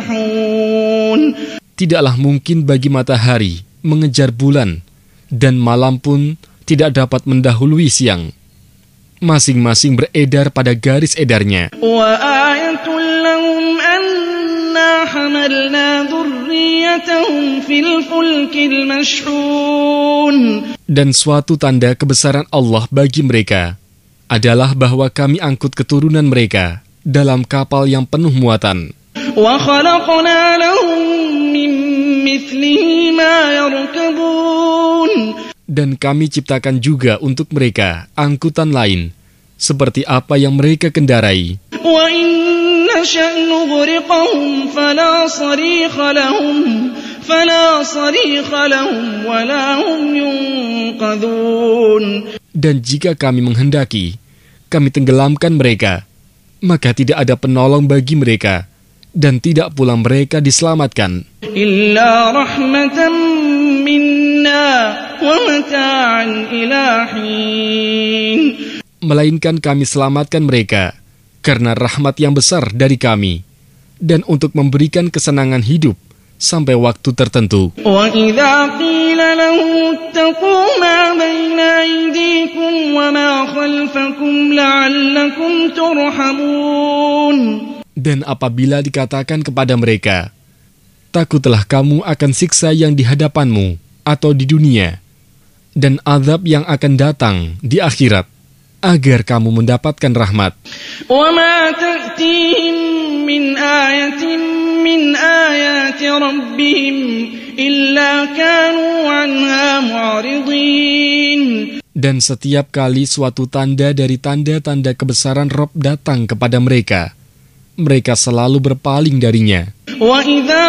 يسبحون. Tidaklah mungkin bagi matahari mengejar bulan, dan malam pun tidak dapat mendahului siang. Masing-masing beredar pada garis edarnya. وآية لهم أنا حملنا ذريتهم في الفلك المشحون. Dan suatu tanda kebesaran Allah bagi mereka adalah bahwa kami angkut keturunan mereka dalam kapal yang penuh muatan. وخلقنا لهم من مثله ما يركبون. Dan kami ciptakan juga untuk mereka angkutan lain, seperti apa yang mereka kendarai. وإن نشأ نغرقهم فلا صريخ لهم ولا هم ينقذون. Dan jika kami menghendaki, kami tenggelamkan mereka, maka tidak ada penolong bagi mereka, dan tidak pula mereka diselamatkan. إلا رحمة منا ومتاعا إلى حين. Melainkan kami selamatkan mereka karena rahmat yang besar dari kami, dan untuk memberikan kesenangan hidup sampai waktu tertentu. وإذا قيل لهم اتقوا ما بين أيديكم وما خلفكم لعلكم ترحمون. Dan apabila dikatakan kepada mereka, takutlah kamu akan siksa yang di hadapanmu atau di dunia, dan azab yang akan datang di akhirat, agar kamu mendapatkan rahmat. وما تأتيهم من آية من آيات ربهم إلا كانوا عنها معرضين. Dan setiap kali suatu tanda dari tanda-tanda kebesaran Rabb datang kepada mereka, mereka selalu berpaling darinya. وإذا